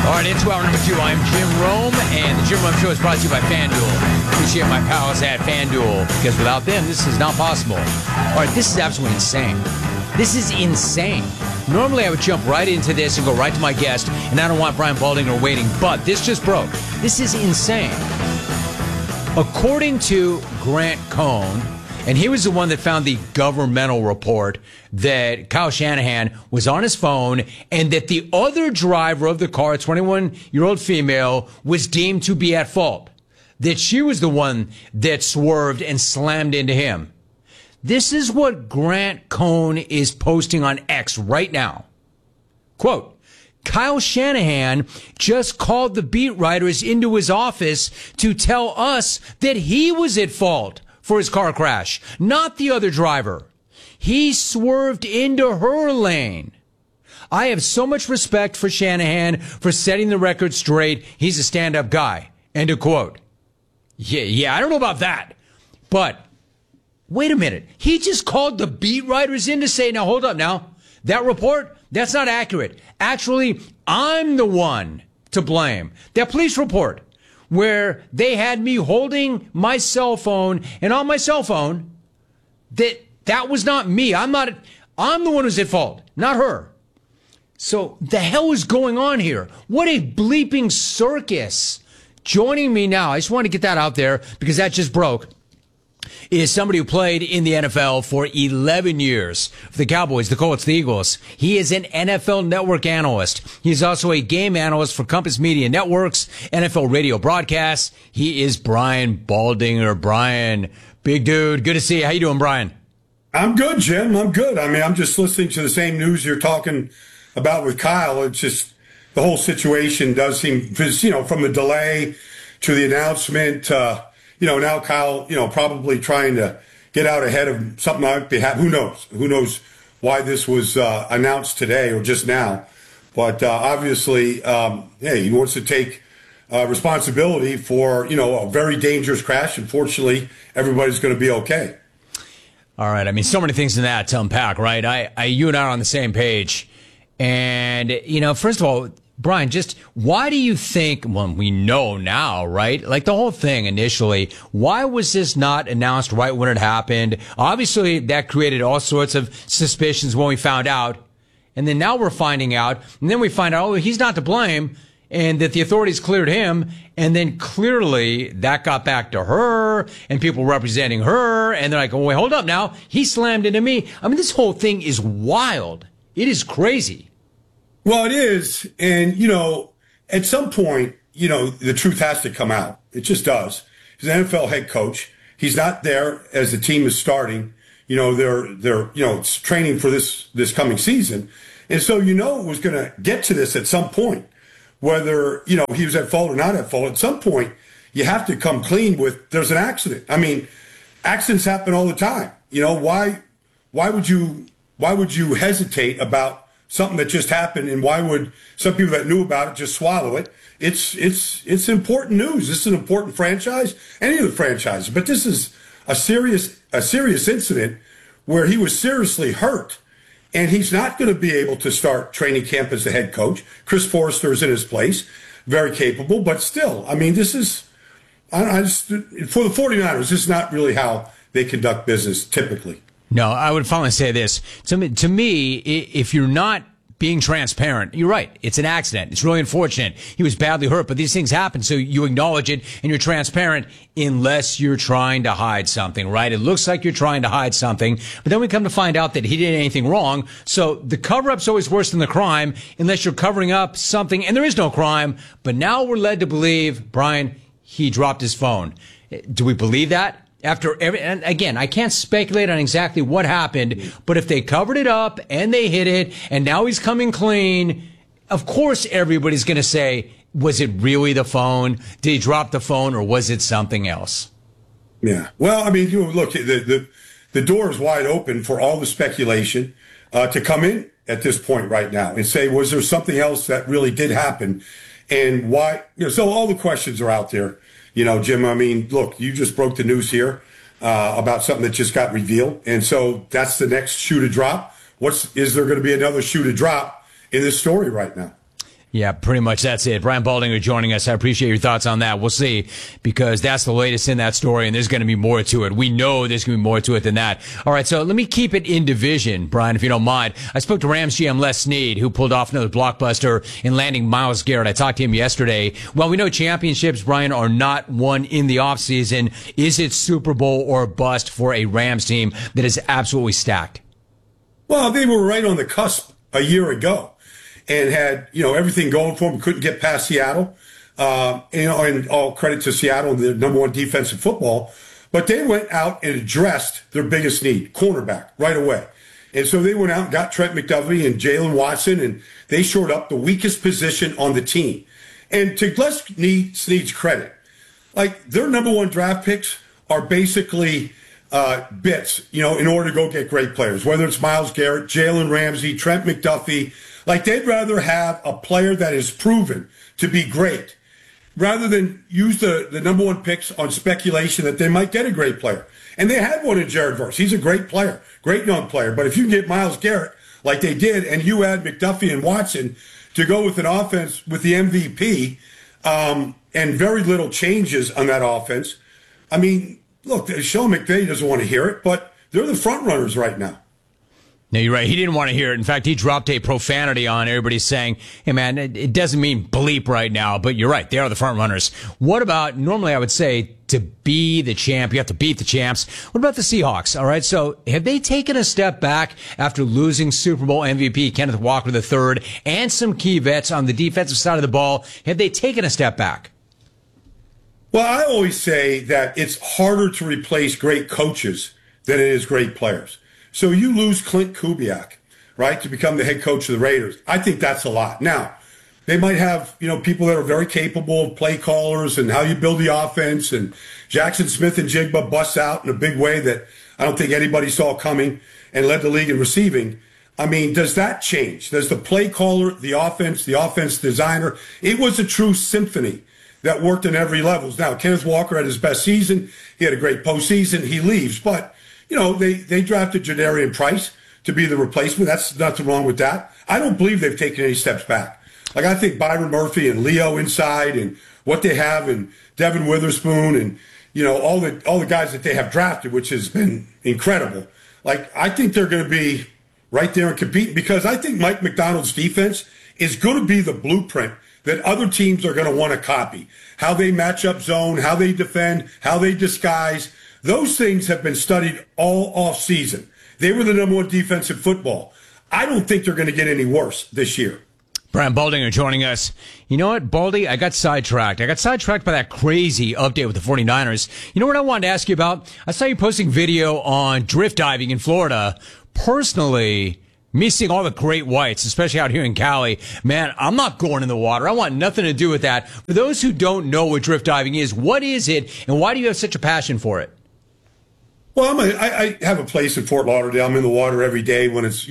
All right, into hour number 2. I'm Jim Rome, and the Jim Rome Show is brought to you by FanDuel. Appreciate my pals at FanDuel, because without them, this is not possible. All right, this is absolutely insane. This is insane. Normally, I would jump right into this and go right to my guest, and I don't want Brian Baldinger waiting, but this just broke. This is insane. According to Grant Cohn, and he was the one that found the governmental report that Kyle Shanahan was on his phone and that the other driver of the car, a 21-year-old female, was deemed to be at fault. That she was the one that swerved and slammed into him. This is what Grant Cohn is posting on X right now. Quote, Kyle Shanahan just called the beat writers into his office to tell us that he was at fault for his car crash, not the other driver. He swerved into her lane. I have so much respect for Shanahan for setting the record straight. He's a stand-up guy. End of quote. Yeah, I don't know about that. But wait a minute. He just called the beat writers in to say, now hold up now. That report, that's not accurate. Actually, I'm the one to blame. That police report where they had me holding my cell phone, and on my cell phone, that was not me. I'm the one who's at fault, not her. So the hell is going on here? What a bleeping circus. Joining me now, I just want to get that out there because that just broke, is somebody who played in the NFL for 11 years for the Cowboys, the Colts, the Eagles. He is an NFL Network analyst. He's also a game analyst for Compass Media Networks, NFL radio broadcasts. He is Brian Baldinger. Brian, big dude, good to see you. How you doing, Brian? I'm good, Jim. I'm good. I mean, I'm just listening to the same news you're talking about with Kyle. It's just the whole situation does seem, from the delay to the announcement, now Kyle, probably trying to get out ahead of something that might be happening. Who knows? Who knows why this was announced today or just now? But obviously, he wants to take responsibility for, a very dangerous crash. Unfortunately, everybody's going to be okay. All right. I mean, so many things in that to unpack, right? You and I are on the same page. And, first of all, Brian, just why do you think, well, we know now, right? Like the whole thing initially, why was this not announced right when it happened? Obviously, that created all sorts of suspicions when we found out. And then now we're finding out. And then we find out, he's not to blame and that the authorities cleared him. And then clearly that got back to her and people representing her. And they're like, oh, wait, hold up now. He slammed into me. I mean, this whole thing is wild. It is crazy. Well, it is. And, at some point, the truth has to come out. It just does. He's an NFL head coach. He's not there as the team is starting. They're it's training for this coming season. And so, it was going to get to this at some point, whether, he was at fault or not at fault. At some point, you have to come clean with there's an accident. I mean, accidents happen all the time. Why would you hesitate about something that just happened, and why would some people that knew about it just swallow it? It's important news. This is an important franchise, any of the franchises. But this is a serious incident where he was seriously hurt, and he's not going to be able to start training camp as the head coach. Chris Forrester is in his place, very capable, but still, I mean, this is for the 49ers, this is not really how they conduct business typically. No, I would finally say this. To me, if you're not being transparent, you're right. It's an accident. It's really unfortunate. He was badly hurt, but these things happen, so you acknowledge it and you're transparent unless you're trying to hide something, right? It looks like you're trying to hide something, but then we come to find out that he didn't anything wrong. So the cover-up's always worse than the crime unless you're covering up something and there is no crime. But now we're led to believe, Brian, he dropped his phone. Do we believe that? And again, I can't speculate on exactly what happened, but if they covered it up and they hid it and now he's coming clean, of course everybody's going to say, was it really the phone? Did he drop the phone or was it something else? Yeah. Well, I mean, look, the door is wide open for all the speculation to come in at this point right now and say, was there something else that really did happen? And why? So all the questions are out there. Jim, I mean, look, you just broke the news here about something that just got revealed. And so that's the next shoe to drop. Is there going to be another shoe to drop in this story right now? Yeah, pretty much that's it. Brian Baldinger joining us. I appreciate your thoughts on that. We'll see, because that's the latest in that story, and there's going to be more to it. We know there's going to be more to it than that. All right, so let me keep it in division, Brian, if you don't mind. I spoke to Rams GM Les Snead, who pulled off another blockbuster in landing Myles Garrett. I talked to him yesterday. Well, we know championships, Brian, are not won in the offseason. Is it Super Bowl or bust for a Rams team that is absolutely stacked? Well, they were right on the cusp a year ago and had, everything going for them, couldn't get past Seattle. And all credit to Seattle, the number one defense in football. But they went out and addressed their biggest need, cornerback, right away. And so they went out and got Trent McDuffie and Jalen Watson, and they shored up the weakest position on the team. And to Les Snead's credit, like, their number one draft picks are basically bits, in order to go get great players, whether it's Myles Garrett, Jalen Ramsey, Trent McDuffie. Like, they'd rather have a player that is proven to be great rather than use the number one picks on speculation that they might get a great player. And they had one in Jared Verse. He's a great player, great young player. But if you can get Myles Garrett like they did, and you add McDuffie and Watson to go with an offense with the MVP and very little changes on that offense, I mean, look, Sean McVay doesn't want to hear it, but they're the front runners right now. No, you're right. He didn't want to hear it. In fact, he dropped a profanity on everybody saying, hey, man, it doesn't mean bleep right now, but you're right. They are the front runners. What about, normally I would say to be the champ, you have to beat the champs. What about the Seahawks? All right. So have they taken a step back after losing Super Bowl MVP Kenneth Walker III and some key vets on the defensive side of the ball? Have they taken a step back? Well, I always say that it's harder to replace great coaches than it is great players. So you lose Clint Kubiak, right, to become the head coach of the Raiders. I think that's a lot. Now, they might have, people that are very capable of play callers and how you build the offense. And Jackson Smith and Jigba busts out in a big way that I don't think anybody saw coming and led the league in receiving. I mean, does that change? Does the play caller, the offense designer, it was a true symphony that worked in every level. Now, Kenneth Walker had his best season. He had a great postseason. He leaves. But, they drafted Jadarian Price to be the replacement. That's nothing wrong with that. I don't believe they've taken any steps back. Like, I think Byron Murphy and Leo inside and what they have and Devin Witherspoon and, all the guys that they have drafted, which has been incredible. Like, I think they're going to be right there and compete, because I think Mike McDonald's defense is going to be the blueprint that other teams are going to want to copy. How they match up zone, how they defend, how they disguise. Those things have been studied all off season. They were the number one defense in football. I don't think they're going to get any worse this year. Brian Baldinger joining us. You know what, Baldy? I got sidetracked. I got sidetracked by that crazy update with the 49ers. You know what I wanted to ask you about? I saw you posting video on drift diving in Florida. Personally, me seeing all the great whites, especially out here in Cali, man, I'm not going in the water. I want nothing to do with that. For those who don't know what drift diving is, what is it, and why do you have such a passion for it? Well, I have a place in Fort Lauderdale. I'm in the water every day when it's,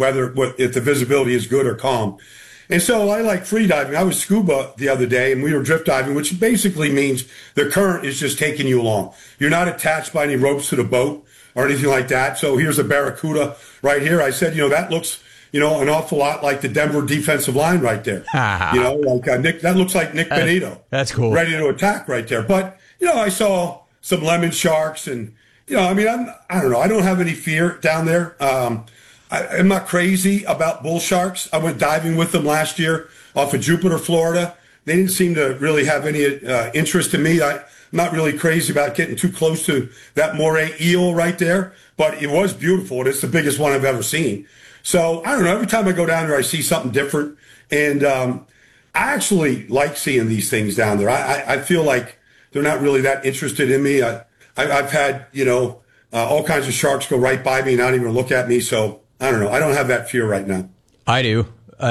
if the visibility is good or calm. And so I like free diving. I was scuba the other day, and we were drift diving, which basically means the current is just taking you along. You're not attached by any ropes to the boat or anything like that. So here's a barracuda right here. I said, that looks, an awful lot like the Denver defensive line right there. Nick, that looks like Nick Benito. That's cool. Ready to attack right there. But, I saw some lemon sharks and, I don't know. I don't have any fear down there. I'm not crazy about bull sharks. I went diving with them last year off of Jupiter, Florida. They didn't seem to really have any interest in me. I'm not really crazy about getting too close to that moray eel right there, but it was beautiful, and it's the biggest one I've ever seen. So, I don't know. Every time I go down there, I see something different, and I actually like seeing these things down there. I feel like they're not really that interested in me. I've had, all kinds of sharks go right by me and not even look at me. So I don't know. I don't have that fear right now. I do.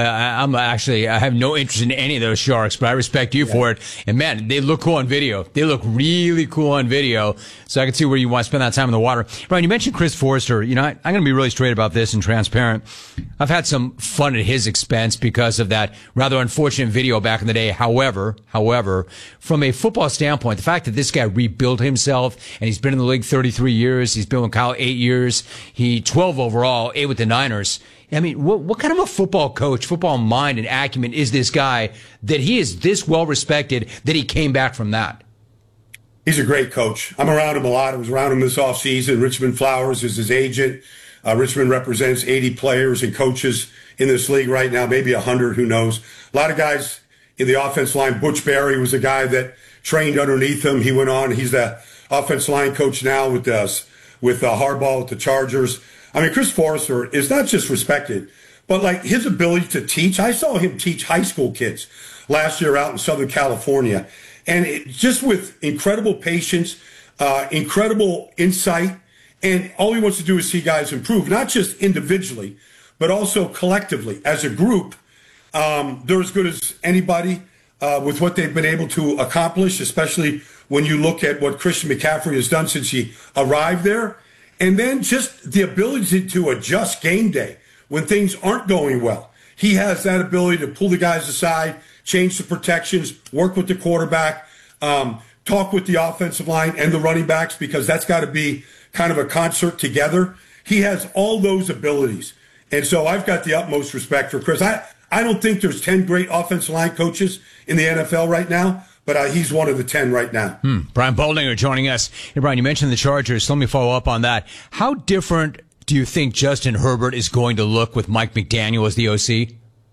I have no interest in any of those sharks, but I respect you for it. And man, they look cool on video. They look really cool on video. So I can see where you want to spend that time in the water. Brian, you mentioned Chris Forrester. I'm going to be really straight about this and transparent. I've had some fun at his expense because of that rather unfortunate video back in the day. However, from a football standpoint, the fact that this guy rebuilt himself and he's been in the league 33 years, he's been with Kyle 8 years, he 12 overall, 8 with the Niners. I mean, what kind of a football coach, football mind and acumen is this guy that he is this well respected that he came back from that? He's a great coach. I'm around him a lot. I was around him this offseason. Richmond Flowers is his agent. Richmond represents 80 players and coaches in this league right now, maybe 100, who knows. A lot of guys in the offense line. Butch Barry was a guy that trained underneath him. He went on. He's the offense line coach now with Harbaugh at the Chargers. I mean, Chris Forrester is not just respected, but like his ability to teach. I saw him teach high school kids last year out in Southern California, and just with incredible patience, incredible insight, and all he wants to do is see guys improve, not just individually, but also collectively as a group. They're as good as anybody with what they've been able to accomplish, especially when you look at what Christian McCaffrey has done since he arrived there. And then just the ability to adjust game day when things aren't going well. He has that ability to pull the guys aside, change the protections, work with the quarterback, talk with the offensive line and the running backs, because that's got to be kind of a concert together. He has all those abilities. And so I've got the utmost respect for Chris. I don't think there's 10 great offensive line coaches in the NFL right now, but he's one of the 10 right now. Brian Baldinger joining us. Hey, Brian, you mentioned the Chargers. So let me follow up on that. How different do you think Justin Herbert is going to look with Mike McDaniel as the OC?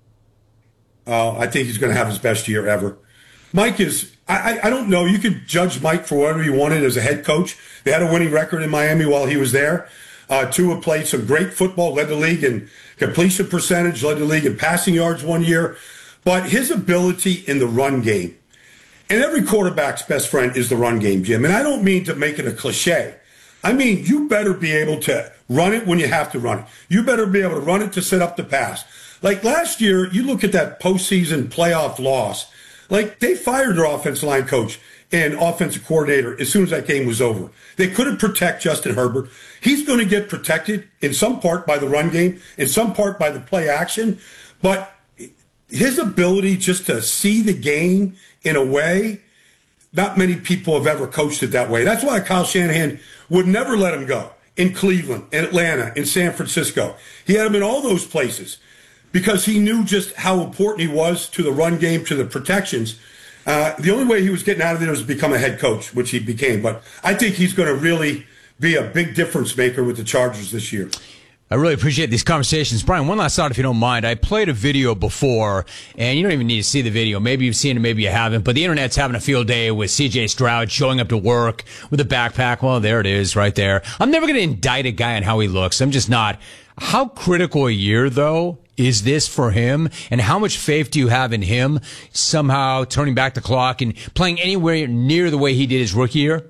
I think he's going to have his best year ever. Mike is, I don't know. You could judge Mike for whatever you wanted as a head coach. They had a winning record in Miami while he was there. Tua played some great football, led the league in completion percentage, led the league in passing yards one year. But his ability in the run game, and every quarterback's best friend is the run game, Jim. And I don't mean to make it a cliche. I mean, you better be able to run it when you have to run it. You better be able to run it to set up the pass. Like last year, you look at that postseason playoff loss. Like they fired their offensive line coach and offensive coordinator as soon as that game was over. They couldn't protect Justin Herbert. He's going to get protected in some part by the run game, in some part by the play action. But his ability just to see the game in a way, not many people have ever coached it that way. That's why Kyle Shanahan would never let him go in Cleveland, in Atlanta, in San Francisco. He had him in all those places because he knew just how important he was to the run game, to the protections. The only way he was getting out of there was to become a head coach, which he became. But I think he's going to really be a big difference maker with the Chargers this year. I really appreciate these conversations. Brian, one last thought, if you don't mind. I played a video before, and you don't even need to see the video. Maybe you've seen it, maybe you haven't. But the internet's having a field day with C.J. Stroud showing up to work with a backpack. Well, there it is right there. I'm never going to indict a guy on how he looks. I'm just not. How critical a year, though, is this for him? And how much faith do you have in him somehow turning back the clock and playing anywhere near the way he did his rookie year?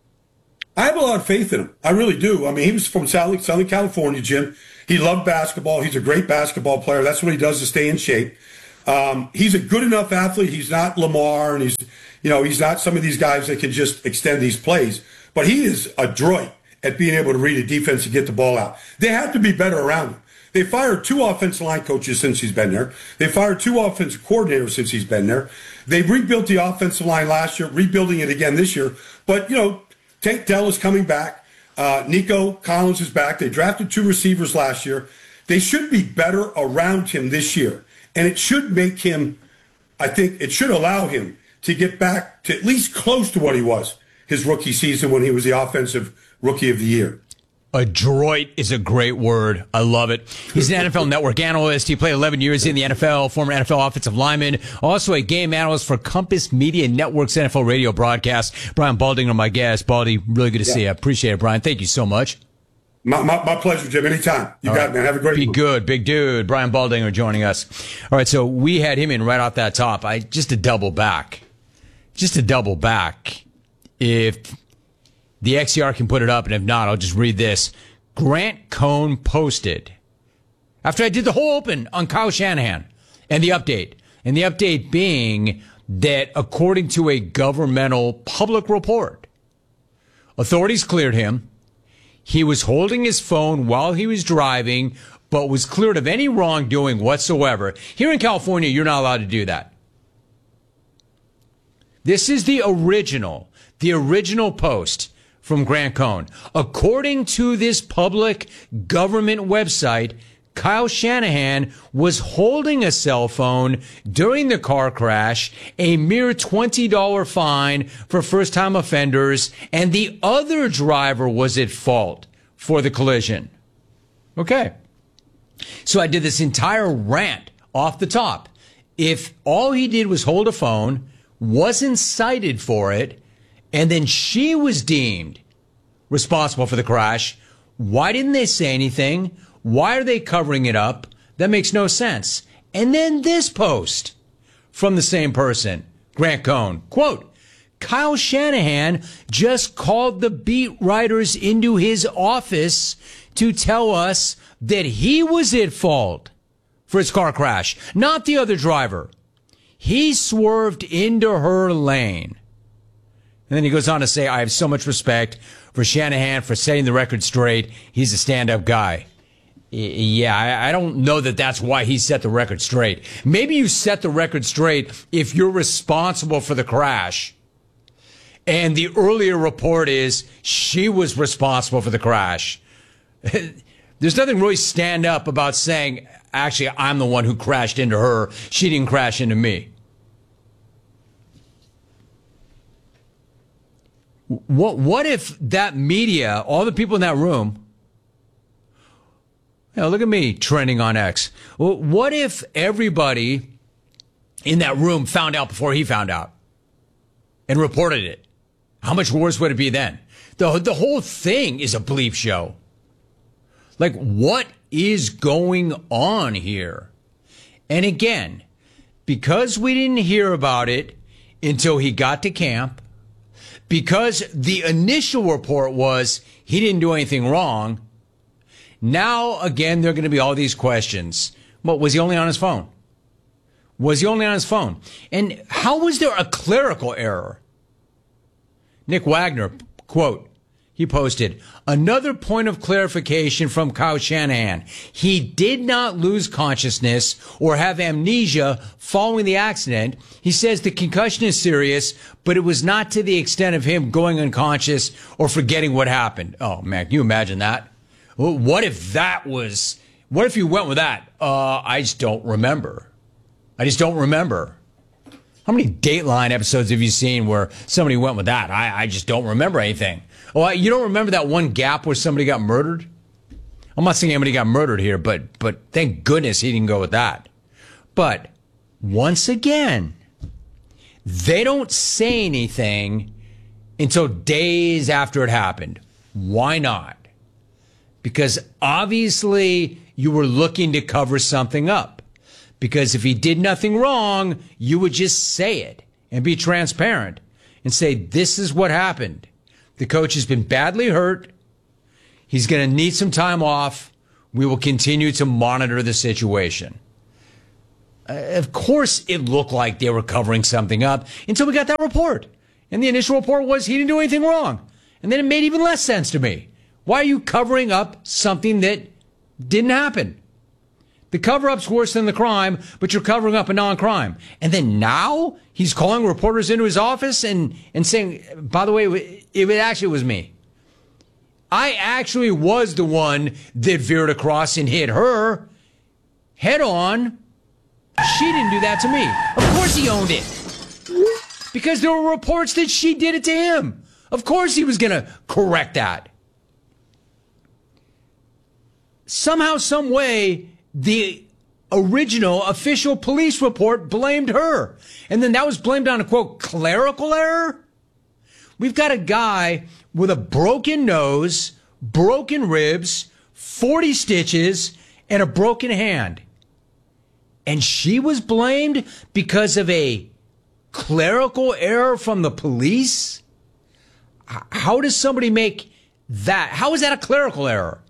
I have a lot of faith in him. I really do. I mean, he was from Southern California, Jim. He loved basketball. He's a great basketball player. That's what he does to stay in shape. He's a good enough athlete. He's not Lamar, and he's not some of these guys that can just extend these plays. But he is adroit at being able to read a defense and get the ball out. They have to be better around him. They fired 2 offensive line coaches since he's been there. They fired 2 offensive coordinators since he's been there. They rebuilt the offensive line last year, rebuilding it again this year. But, Tank Dell is coming back. Nico Collins is back. They drafted 2 receivers last year. They should be better around him this year. And it should make him, I think, it should allow him to get back to at least close to what he was his rookie season when he was the offensive rookie of the year. Adroit is a great word. I love it. He's an NFL Network analyst. He played 11 years in the NFL, former NFL offensive lineman, also a game analyst for Compass Media Network's NFL radio broadcast. Brian Baldinger, my guest. Baldy, really good to see you. I appreciate it, Brian. Thank you so much. My pleasure, Jim. Anytime. You got it, man. Have a great Be good. Big dude. Brian Baldinger joining us. All right, so we had him in right off that top. Just to double back. If the XCR can put it up, and if not, I'll just read this. Grant Cohn posted, after I did the whole open on Kyle Shanahan and the update being that according to a governmental public report, authorities cleared him. He was holding his phone while he was driving, but was cleared of any wrongdoing whatsoever. Here in California, you're not allowed to do that. This is the original post from Grant Cohn. According to this public government website, Kyle Shanahan was holding a cell phone during the car crash, a mere $20 fine for first-time offenders, and the other driver was at fault for the collision. Okay. So I did this entire rant off the top. If all he did was hold a phone, wasn't cited for it, and then she was deemed responsible for the crash, why didn't they say anything? Why are they covering it up? That makes no sense. And then this post from the same person, Grant Cohn, quote, Kyle Shanahan just called the beat writers into his office to tell us that he was at fault for his car crash, not the other driver. He swerved into her lane. And then he goes on to say, I have so much respect for Shanahan for setting the record straight. He's a stand-up guy. Yeah, I don't know that that's why he set the record straight. Maybe you set the record straight if you're responsible for the crash. And the earlier report is she was responsible for the crash. There's nothing really stand up about saying, actually, I'm the one who crashed into her. She didn't crash into me. What if that media, all the people in that room, look at me trending on X. What if everybody in that room found out before he found out and reported it? How much worse would it be then? The whole thing is a bleep show. Like, what is going on here? And again, because we didn't hear about it until he got to camp, because the initial report was he didn't do anything wrong, now, again, there are going to be all these questions. What, was he only on his phone? Was he only on his phone? And how was there a clerical error? Nick Wagner, quote, he posted, another point of clarification from Kyle Shanahan. He did not lose consciousness or have amnesia following the accident. He says the concussion is serious, but it was not to the extent of him going unconscious or forgetting what happened. Oh, man, can you imagine that? What if you went with that? I just don't remember. How many Dateline episodes have you seen where somebody went with that? I just don't remember anything. Oh, you don't remember that one gap where somebody got murdered? I'm not saying anybody got murdered here, but thank goodness he didn't go with that. But once again, they don't say anything until days after it happened. Why not? Because obviously you were looking to cover something up. Because if he did nothing wrong, you would just say it and be transparent and say, this is what happened. The coach has been badly hurt. He's going to need some time off. We will continue to monitor the situation. Of course, it looked like they were covering something up until we got that report. And the initial report was he didn't do anything wrong. And then it made even less sense to me. Why are you covering up something that didn't happen? The cover-up's worse than the crime, but you're covering up a non-crime. And then now he's calling reporters into his office and saying, by the way, it actually was me. I actually was the one that veered across and hit her head on. She didn't do that to me. Of course he owned it. Because there were reports that she did it to him. Of course he was going to correct that. Somehow, some way, the original official police report blamed her. And then that was blamed on a, quote, clerical error? We've got a guy with a broken nose, broken ribs, 40 stitches, and a broken hand. And she was blamed because of a clerical error from the police? How does somebody make that? How is that a clerical error?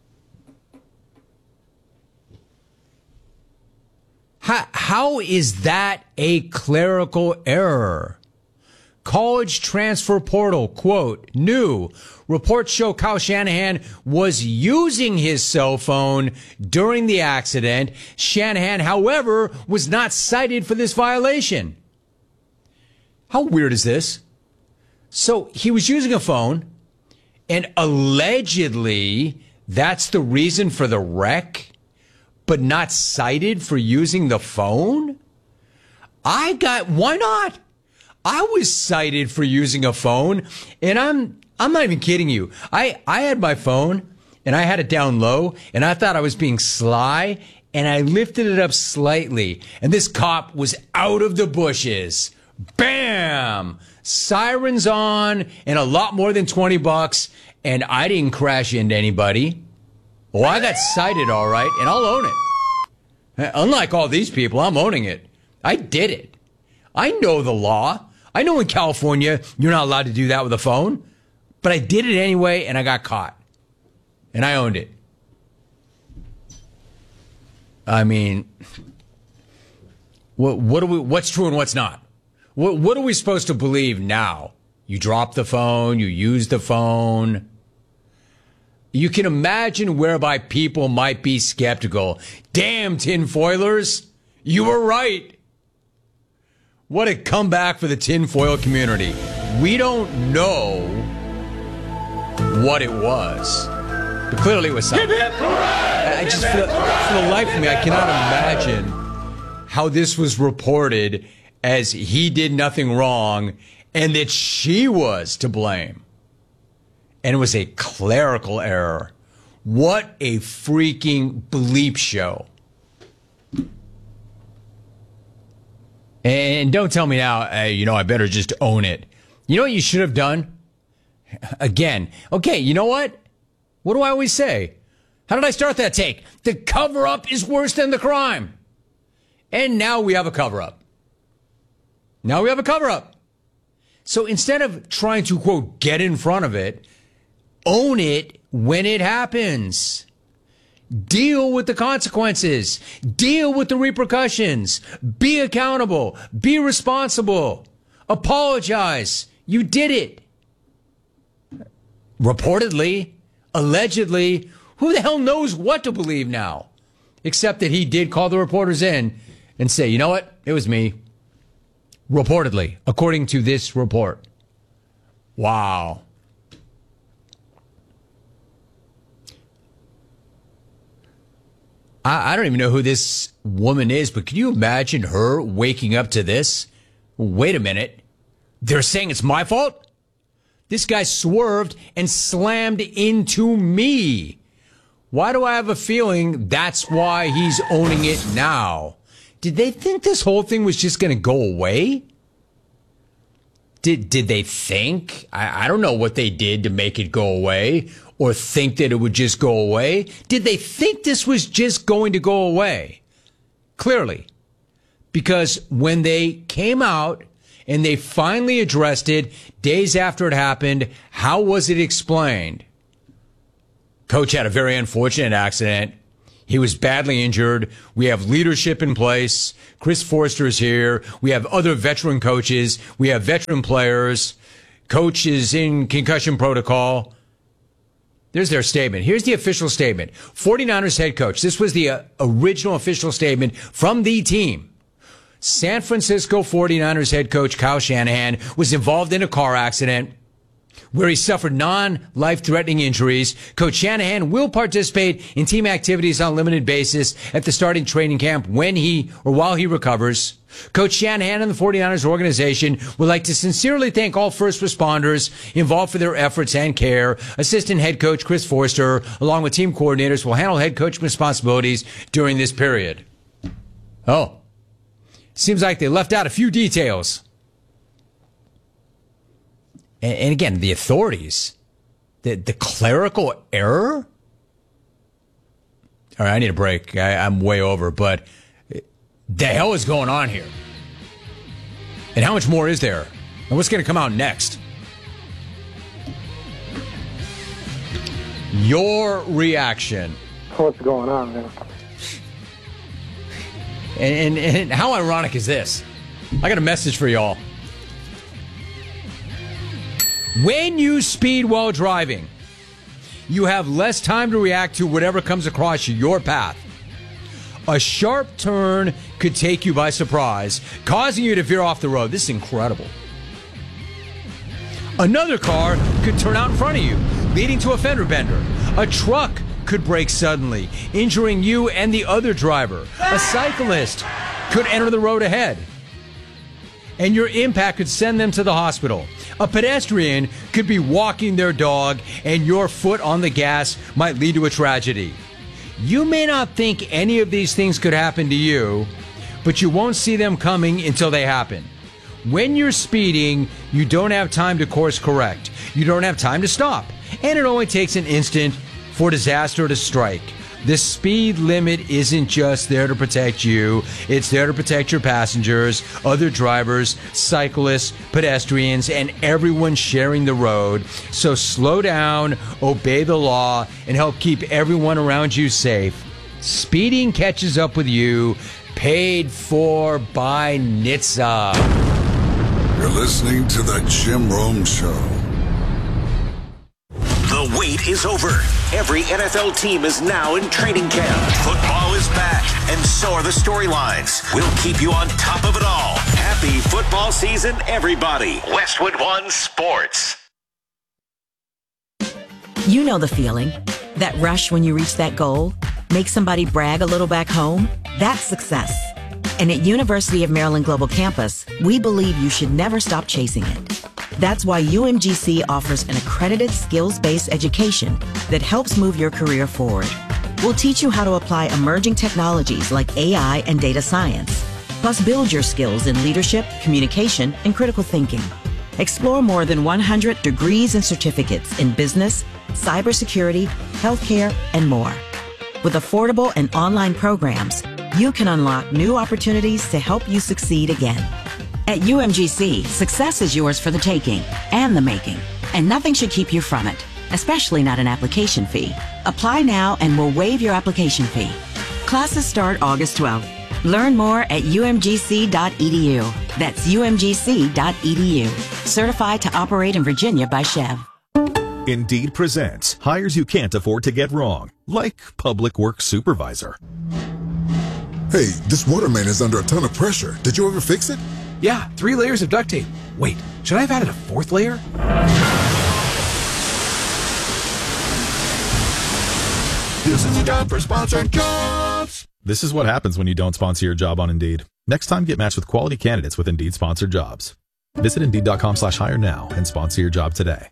How is that a clerical error? College transfer portal, quote, new. Reports show Kyle Shanahan was using his cell phone during the accident. Shanahan, however, was not cited for this violation. How weird is this? So he was using a phone, and allegedly that's the reason for the wreck? but not cited for using the phone? Why not? I was cited for using a phone, and I'm not even kidding you. I had my phone, and I had it down low, and I thought I was being sly, and I lifted it up slightly, and this cop was out of the bushes. Bam! Sirens on, and a lot more than $20, and I didn't crash into anybody. Well, I got cited all right, and I'll own it. Unlike all these people, I'm owning it. I did it. I know the law. I know in California, you're not allowed to do that with a phone, but I did it anyway, and I got caught. And I owned it. I mean, what's true and what's not? What are we supposed to believe now? You drop the phone, you use the phone. You can imagine whereby people might be skeptical. Damn, tinfoilers, you were right. What a comeback for the tinfoil community. We don't know what it was, but clearly it was something. I just, for the life of me, I cannot imagine how this was reported as he did nothing wrong and that she was to blame. And it was a clerical error. What a freaking bleep show. And don't tell me now, I better just own it. You know what you should have done? Again, okay, you know what? What do I always say? How did I start that take? The cover-up is worse than the crime. And now we have a cover-up. So instead of trying to, quote, get in front of it, own it when it happens. Deal with the consequences. Deal with the repercussions. Be accountable. Be responsible. Apologize. You did it. Reportedly, allegedly, who the hell knows what to believe now? Except that he did call the reporters in and say, you know what? It was me. Reportedly, according to this report. Wow. I don't even know who this woman is, but can you imagine her waking up to this? Wait a minute. They're saying it's my fault? This guy swerved and slammed into me. Why do I have a feeling that's why he's owning it now? Did they think this whole thing was just going to go away? Did they think? I don't know what they did to make it go away or think that it would just go away. Did they think this was just going to go away? Clearly. Because when they came out and they finally addressed it days after it happened, how was it explained? Coach had a very unfortunate accident. He was badly injured. We have leadership in place. Chris Forster is here. We have other veteran coaches. We have veteran players. Coach is in concussion protocol. There's their statement. Here's the official statement. 49ers head coach. This was the original official statement from the team. San Francisco 49ers head coach Kyle Shanahan was involved in a car accident where he suffered non-life-threatening injuries. Coach Shanahan will participate in team activities on a limited basis at the starting training camp while he recovers. Coach Shanahan and the 49ers organization would like to sincerely thank all first responders involved for their efforts and care. Assistant head coach Chris Forster, along with team coordinators, will handle head coaching responsibilities during this period. Oh, seems like they left out a few details. And again, the authorities, the clerical error. All right, I need a break. I'm way over, but the hell is going on here? And how much more is there? And what's going to come out next? Your reaction. What's going on, man? And how ironic is this? I got a message for y'all. When you speed while driving, you have less time to react to whatever comes across your path. A sharp turn could take you by surprise, causing you to veer off the road. This is incredible. Another car could turn out in front of you, leading to a fender bender. A truck could break suddenly, injuring you and the other driver. A cyclist could enter the road ahead, and your impact could send them to the hospital. A pedestrian could be walking their dog, and your foot on the gas might lead to a tragedy. You may not think any of these things could happen to you, but you won't see them coming until they happen. When you're speeding, you don't have time to course correct. You don't have time to stop. And it only takes an instant for disaster to strike. The speed limit isn't just there to protect you. It's there to protect your passengers, other drivers, cyclists, pedestrians, and everyone sharing the road. So slow down, obey the law, and help keep everyone around you safe. Speeding catches up with you. Paid for by NHTSA. You're listening to The Jim Rome Show. The wait is over. Every NFL team is now in training camp. Football is back, and so are the storylines. We'll keep you on top of it all. Happy football season, everybody. Westwood One Sports. You know the feeling. That rush when you reach that goal. Make somebody brag a little back home. That's success. And at University of Maryland Global Campus, we believe you should never stop chasing it. That's why UMGC offers an accredited skills-based education that helps move your career forward. We'll teach you how to apply emerging technologies like AI and data science, plus build your skills in leadership, communication, and critical thinking. Explore more than 100 degrees and certificates in business, cybersecurity, healthcare, and more. With affordable and online programs, you can unlock new opportunities to help you succeed again. At UMGC, success is yours for the taking and the making, and nothing should keep you from it, especially not an application fee. Apply now and we'll waive your application fee. Classes start August 12th. Learn more at umgc.edu. That's umgc.edu. Certified to operate in Virginia by Chev. Indeed presents hires you can't afford to get wrong, like public works supervisor. Hey, this water main is under a ton of pressure. Did you ever fix it? Yeah, 3 layers of duct tape. Wait, should I have added a 4th layer? This is a job for sponsored jobs. This is what happens when you don't sponsor your job on Indeed. Next time, get matched with quality candidates with Indeed sponsored jobs. Visit Indeed.com/hire now and sponsor your job today.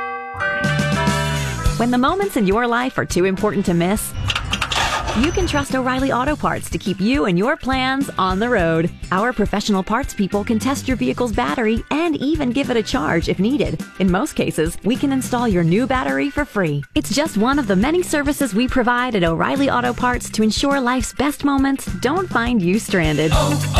When the moments in your life are too important to miss, you can trust O'Reilly Auto Parts to keep you and your plans on the road. Our professional parts people can test your vehicle's battery and even give it a charge if needed. In most cases, we can install your new battery for free. It's just one of the many services we provide at O'Reilly Auto Parts to ensure life's best moments don't find you stranded.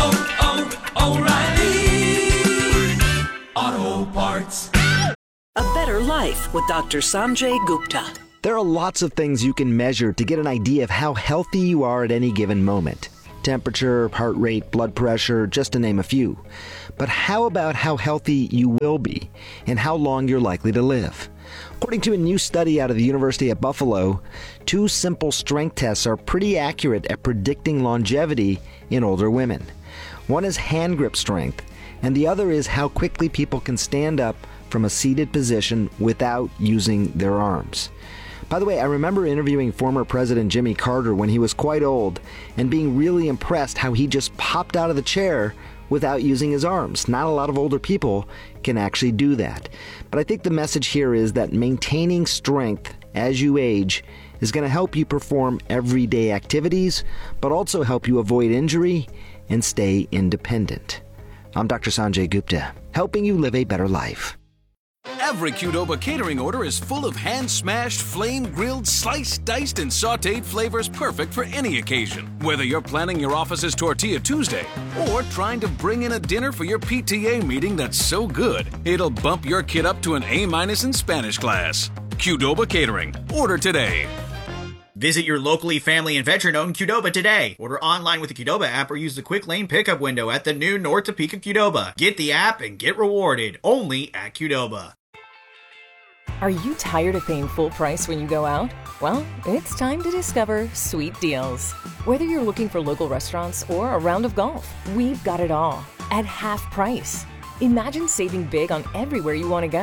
O'Reilly Auto Parts. A Better Life with Dr. Sanjay Gupta. There are lots of things you can measure to get an idea of how healthy you are at any given moment. Temperature, heart rate, blood pressure, just to name a few. But how about how healthy you will be and how long you're likely to live? According to a new study out of the University of Buffalo, 2 simple strength tests are pretty accurate at predicting longevity in older women. One is hand grip strength, and the other is how quickly people can stand up from a seated position without using their arms. By the way, I remember interviewing former President Jimmy Carter when he was quite old and being really impressed how he just popped out of the chair without using his arms. Not a lot of older people can actually do that. But I think the message here is that maintaining strength as you age is going to help you perform everyday activities, but also help you avoid injury and stay independent. I'm Dr. Sanjay Gupta, helping you live a better life. Every Qdoba catering order is full of hand-smashed, flame-grilled, sliced, diced, and sautéed flavors perfect for any occasion. Whether you're planning your office's Tortilla Tuesday or trying to bring in a dinner for your PTA meeting that's so good, it'll bump your kid up to an A- in Spanish class. Qdoba Catering. Order today. Visit your locally family and veteran-owned Qdoba today. Order online with the Qdoba app or use the quick lane pickup window at the new North Topeka Qdoba. Get the app and get rewarded only at Qdoba. Are you tired of paying full price when you go out? Well, it's time to discover Sweet Deals. Whether you're looking for local restaurants or a round of golf, we've got it all at half price. Imagine saving big on everywhere you want to go.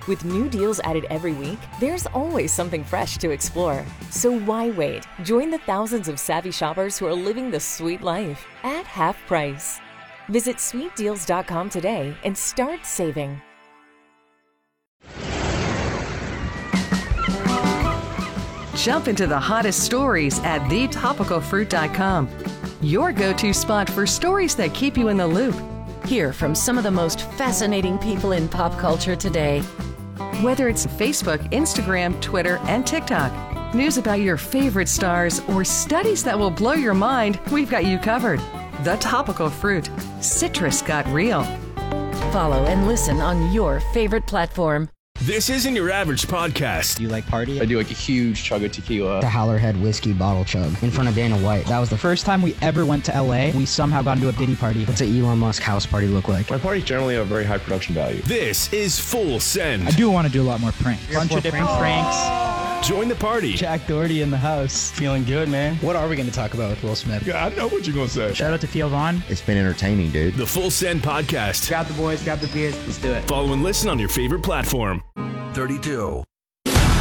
With new deals added every week, there's always something fresh to explore. So why wait? Join the thousands of savvy shoppers who are living the sweet life at half price. Visit sweetdeals.com today and start saving. Jump into the hottest stories at thetopicalfruit.com. Your go-to spot for stories that keep you in the loop. Hear from some of the most fascinating people in pop culture today. Whether it's Facebook, Instagram, Twitter, and TikTok, news about your favorite stars, or studies that will blow your mind, we've got you covered. The Topical Fruit. Citrus got real. Follow and listen on your favorite platform. This isn't your average podcast. Do you like party? I do like a huge chug of tequila. The Howlerhead whiskey bottle chug in front of Dana White. That was the first time we ever went to LA. We somehow got into a Diddy party. What's an Elon Musk house party look like? My parties generally have very high production value. This is Full Send. I do want to do a lot more pranks. Bunch of different pranks. Join the party. Jack Doherty in the house. Feeling good, man. What are we going to talk about with Will Smith? Yeah, I know what you're going to say. Shout out to Theo Vaughn. It's been entertaining, dude. The Full Send podcast. Grab the boys, grab the beers. Let's do it. Follow and listen on your favorite platform. 32.